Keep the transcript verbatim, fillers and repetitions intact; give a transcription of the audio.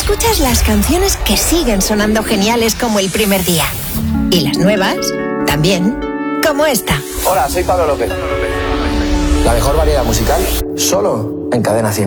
Escuchas las canciones que siguen sonando geniales como el primer día. Y las nuevas, también, como esta. Hola, soy Pablo López. La mejor variedad musical, solo en Cadena cien.